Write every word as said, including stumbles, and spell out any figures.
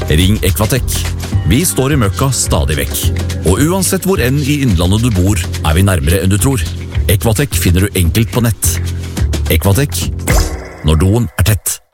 Ring Equatec. Vi står i møkka stadig vekk. Og uansett hvor enn i innlandet du bor, er vi nærmere enn du tror. Equatec finner du enkelt på nett. Equatec, når doen er tett.